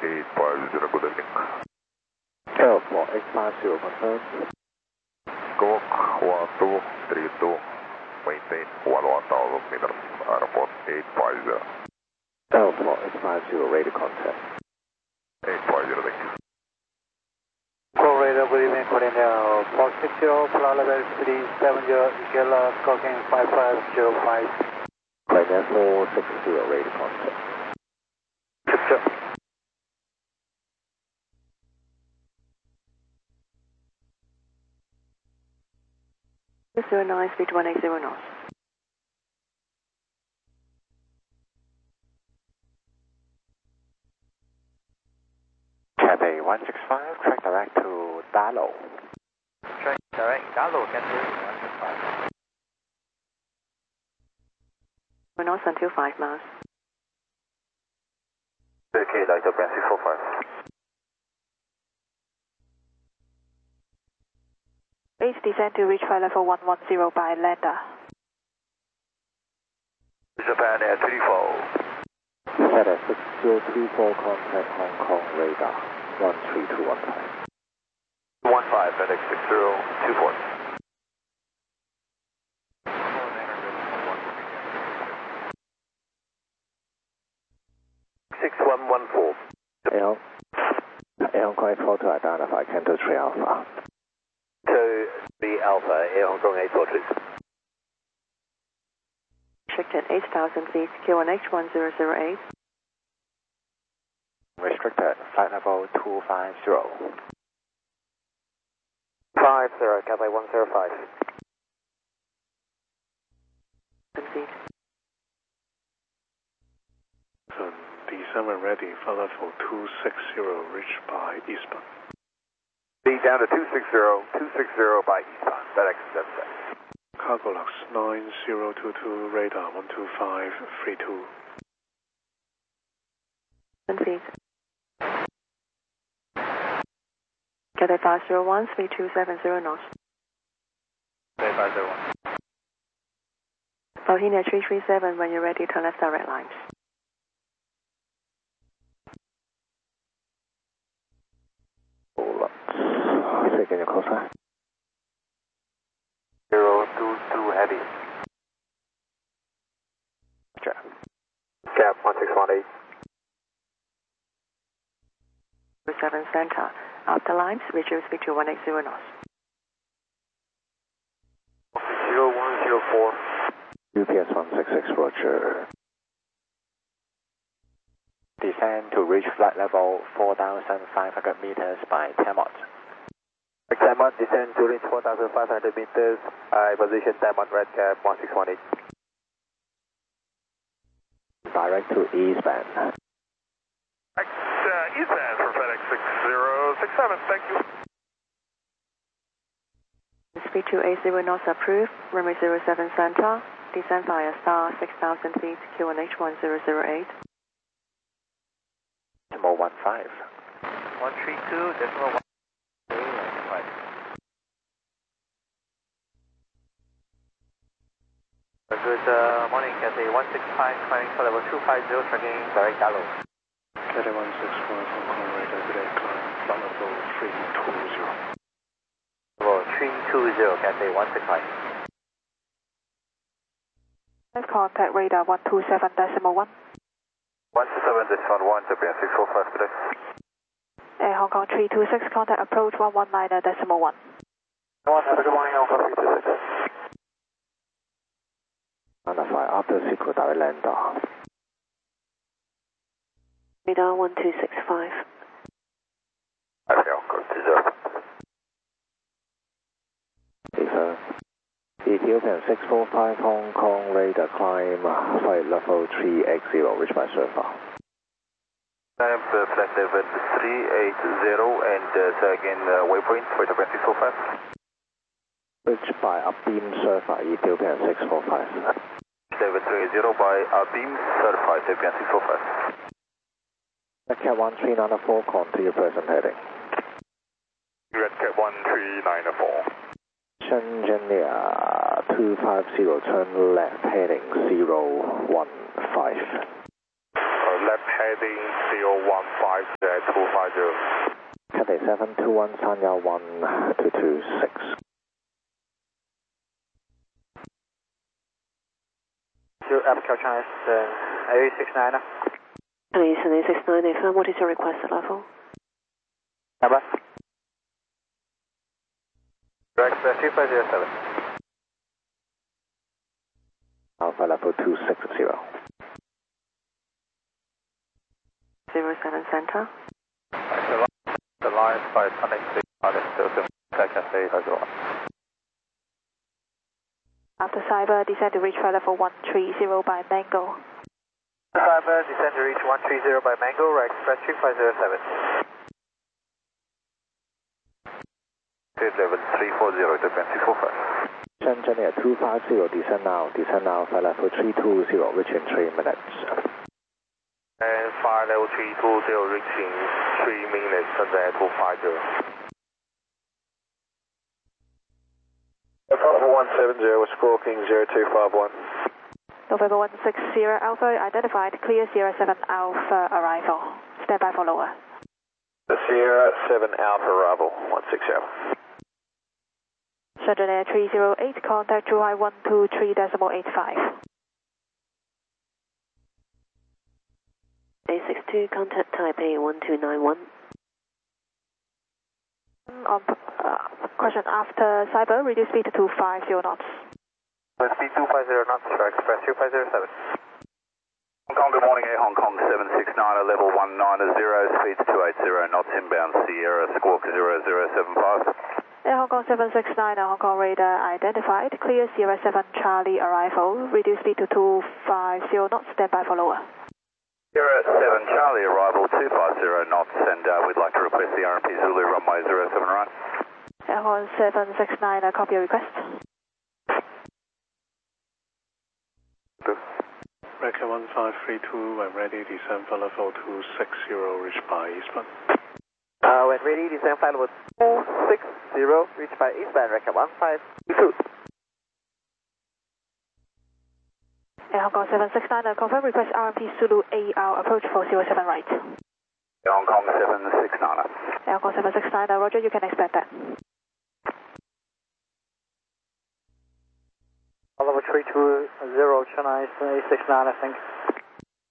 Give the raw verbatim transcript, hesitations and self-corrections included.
eight five zero, good evening. Airport eight five zero, confirm. Squawk one two three two, maintain one one thousand meters, airport eight five zero. Airport eight five zero, radio contact. eight five zero, thank you. Call radar, good evening, calling now. Fox six zero, flight level three seven zero, Igala, clocking five five zero five. Calling four six zero, radio contact. six zero. zero nine, speed one eight zero knots. Cathay one six five, track direct to Dalo. Track direct, Dalo, Cathay one six five. We're knots until five miles. Okay, like the brand six four five. Please descend to reach flight level one one zero by lander. Japan Air three four. Set at six zero two four, contact Hong Kong radar one three two one five. one five, FedEx six zero two four. six one one four. Air, Air Hong Kong eight four to identify, Canto three Alpha. two three Alpha, Air Hong Kong eight four two. Restricted eight thousand feet, Q one H one zero zero eight. Restricted, flight level two five zero. five zero, Cathay one zero five. Feet. So December ready, flight level two six zero, reached by eastbound. Speed down to two six zero, two six zero by eastbound, FedEx seven seven. Cargo Lux nine zero two two, radar one two five three two. Feet. Cathay five zero one, three two seven zero knots. Cathay five zero one. Bohemia three three seven, when you're ready, turn left direct lines. Taking your call sign. zero two two heavy. Check. Cap one six one eight. seven center. After lines, reduce speed to one eight zero knots. zero one zero four. U P S one six six, Roger. Descend to reach flight level four thousand five hundred meters by Tamot. Tamot, descend to reach four thousand five hundred meters. I position Tamot, red cap one six one eight. Direct to eastbound. X, uh, eastbound for FedEx six zero six seven, thank you. Speed to eight zero knots approved. Runway zero seven center. Descend via star six thousand feet, Q one H one zero zero eight. Decimal one five. one three two, decimal one. Good uh, morning, Cathay one six five, climbing for level two five zero, tracking direct Dalo. Cathay one six five, Hong Kong radar, today climb, flight level three two zero. Level three two zero, Cathay one six five. Let's contact radar one two seven decimal one. one two seven, decimal one, Japan six four five today. Air Hong Kong three two six, contact approach one one nine decimal one. One, have a good morning, Hong Kong three two six. Identify after sequel direct lander. Radar one two six five. Okay, Hong Kong two zero. Confirm. Ethiopian six four five, Hong Kong radar climb, flight level three eight zero, reach by surfer. I am uh, flight level three eight zero and uh, so again uh, waypoint for Japan six four five. Reach by upbeam surfer, Ethiopian six four five. Level three eight zero by Abim certified Japan six four five. Red Cat one three nine four, continue present heading. Red Cat one three nine four. Shenzhen two five zero, turn left heading zero one five. Uh, left heading zero one five at five zero. Cathay seven two one Sanya one two two six. Zero Abigail Chinese, uh, A six nine. Please, A six nine, affirm. What is your requested level? Number? Express two five zero seven. Alpha level two six zero. zero seven Center. The line by connecting to second phase as well. After Cyber, descend to reach flight level one three zero by Mango. Cyber, descend to reach one three zero by Mango, right express two five zero seven. Level three four zero to twenty four five. Shenzhen Air two five zero, descend now, descend now, flight level three two zero, reach in three minutes. And flight level three two zero reaching three minutes and then two five zero. November one seven zero, Squawking zero two five one. November one six zero Alpha identified, clear Sierra seven Alpha arrival. Stand by for lower. Sierra seven Alpha arrival, one six zero. Shenzhen Air three zero eight, contact Zhuhai one two three decimal eight five. A six two, contact Taipei one two nine one. Um, uh, question after Cyber, reduce speed to two five zero knots. Speed two five zero knots, right express two five zero seven. Hong Kong, good morning, Air Hong Kong seven six nine, level one nine zero, speed two eight zero knots inbound Sierra, squawk zero zero seven five. Air Hong Kong seven six nine, Hong Kong radar identified, clear Sierra seven Charlie arrival, reduce speed to two five zero knots, stand by for lower. Sierra seven Charlie arrival two five zero knots, and uh, we'd like to request the R M P Zulu runway zero seven right. Air Hong Kong seven six nine, uh, copy your request. Record one five three two, when ready, descend for level two six zero, reach by eastbound. Uh, when ready, descend flight level two six zero, reach by eastbound, record one five two. Air Hong Kong seven six nine, uh, confirm request R M P Zulu A R approach for zero seven right. Air Hong Kong seven six nine. Air Hong Kong seven six nine, uh, roger, you can expect that. Level three two zero, Chennai A six nine, I think.